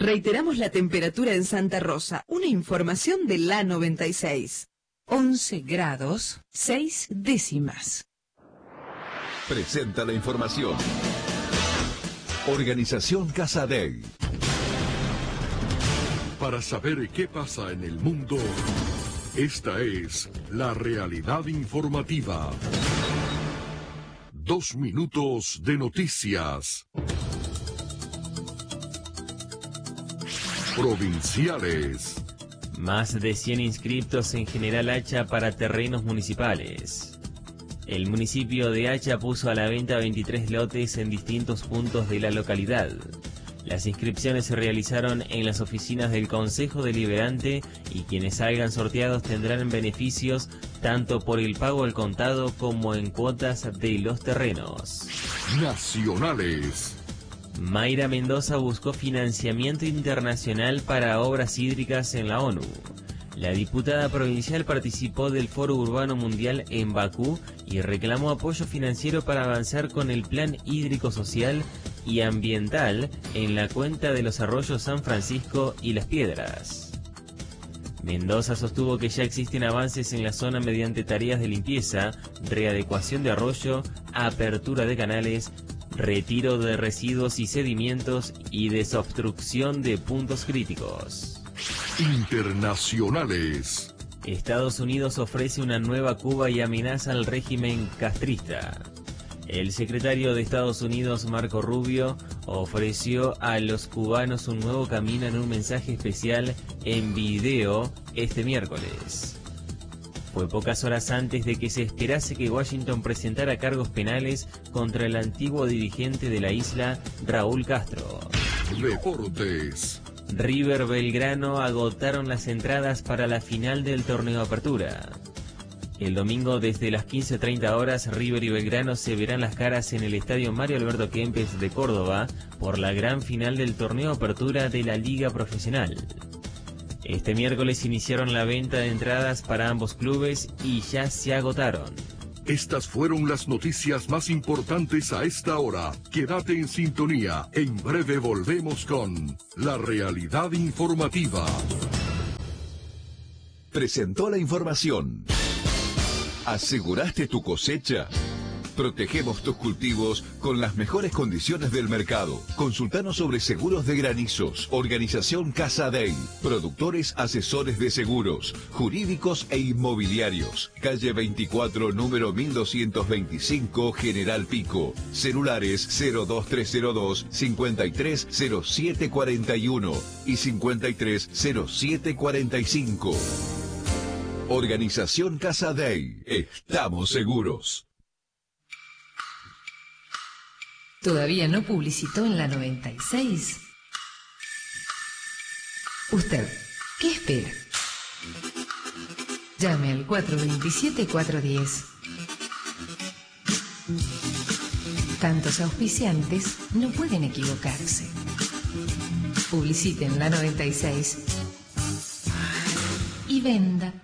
Reiteramos la temperatura en Santa Rosa. Una información de la 96. 11 grados, 6 décimas. Presenta la información. Organización Casa Dei. Para saber qué pasa en el mundo, esta es la realidad informativa. 2 minutos de noticias. Provinciales. Más de 100 inscriptos en General Hacha para terrenos municipales. El municipio de Hacha puso a la venta 23 lotes en distintos puntos de la localidad. Las inscripciones se realizaron en las oficinas del Consejo Deliberante y quienes salgan sorteados tendrán beneficios tanto por el pago al contado como en cuotas de los terrenos. Nacionales. Mayra Mendoza buscó financiamiento internacional para obras hídricas en la ONU. La diputada provincial participó del Foro Urbano Mundial en Bakú y reclamó apoyo financiero para avanzar con el Plan Hídrico Social y Ambiental en la cuenca de los arroyos San Francisco y Las Piedras. Mendoza sostuvo que ya existen avances en la zona mediante tareas de limpieza, readecuación de arroyo, apertura de canales, retiro de residuos y sedimentos y desobstrucción de puntos críticos. Internacionales. Estados Unidos ofrece una nueva Cuba y amenaza al régimen castrista. El secretario de Estados Unidos, Marco Rubio, ofreció a los cubanos un nuevo camino en un mensaje especial en video este miércoles. Fue pocas horas antes de que se esperase que Washington presentara cargos penales contra el antiguo dirigente de la isla, Raúl Castro. Deportes. River Belgrano agotaron las entradas para la final del torneo Apertura. El domingo desde las 15:30 horas, River y Belgrano se verán las caras en el estadio Mario Alberto Kempes de Córdoba por la gran final del torneo Apertura de la Liga Profesional. Este miércoles iniciaron la venta de entradas para ambos clubes y ya se agotaron. Estas fueron las noticias más importantes a esta hora. Quédate en sintonía. En breve volvemos con la realidad informativa. Presentó la información. ¿Aseguraste tu cosecha? Protegemos tus cultivos con las mejores condiciones del mercado. Consultanos sobre seguros de granizos. Organización Casa Dei. Productores asesores de seguros, jurídicos e inmobiliarios. Calle 24, número 1225, General Pico. Celulares 02302 530741 y 530745. Organización Casa Dei. Estamos seguros. ¿Todavía no publicitó en la 96? Usted, ¿qué espera? Llame al 427-410. Tantos auspiciantes no pueden equivocarse. Publicite en la 96 y venda.